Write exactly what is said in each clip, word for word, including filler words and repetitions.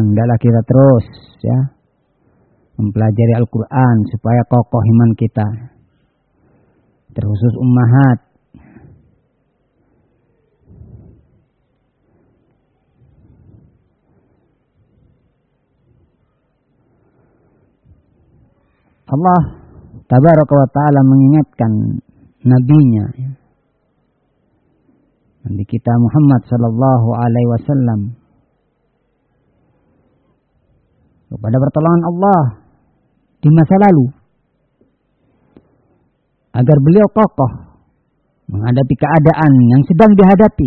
hendaklah kita terus ya mempelajari Al-Quran supaya kokoh iman kita, terkhusus ummahat. Allah Tabaraka wa Ta'ala mengingatkan nabinya ya, Nabi kita Muhammad sallallahu alaihi wasallam kepada pertolongan Allah di masa lalu agar beliau kokoh menghadapi keadaan yang sedang dihadapi.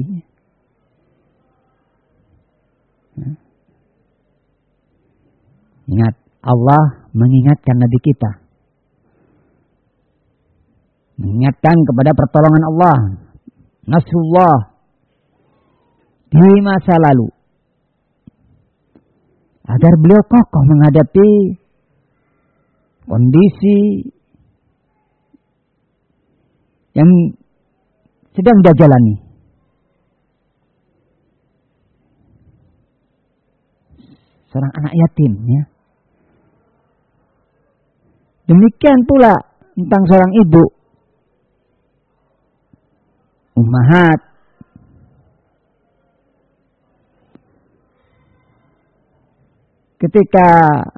Ingat, Allah mengingatkan Nabi kita, mengingatkan kepada pertolongan Allah, Nasrullah di masa lalu, agar beliau kokoh menghadapi kondisi yang sedang dia jalani. Seorang anak yatim ya. Demikian pula tentang seorang ibu, ummahat, ketika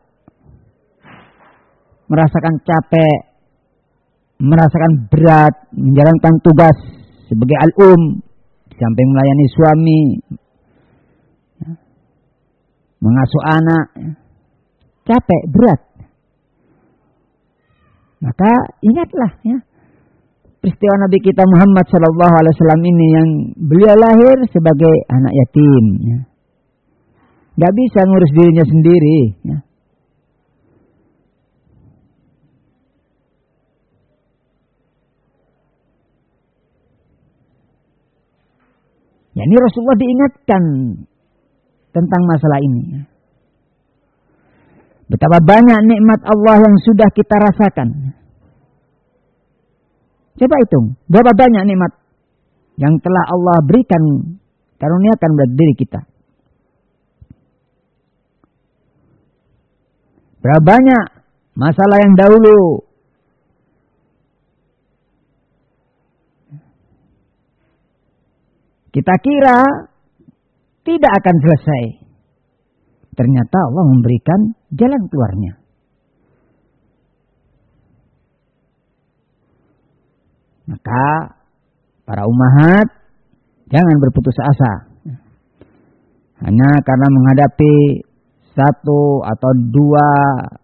merasakan capek, merasakan berat menjalankan tugas sebagai al-um, di samping melayani suami, mengasuh anak, capek, berat. Maka ingatlah ya peristiwa Nabi kita Muhammad Shallallahu Alaihi Wasallam ini yang beliau lahir sebagai anak yatim, ya. Gak bisa ngurus dirinya sendiri. Ya. Ya, ini Rasulullah diingatkan tentang masalah ini. Ya. Betapa banyak nikmat Allah yang sudah kita rasakan. Coba hitung, berapa banyak nikmat yang telah Allah berikan, karuniakan pada diri kita. Berapa banyak masalah yang dahulu kita kira tidak akan selesai. Ternyata Allah memberikan jalan keluarnya. Maka para ummahat jangan berputus asa. Hanya karena menghadapi satu atau dua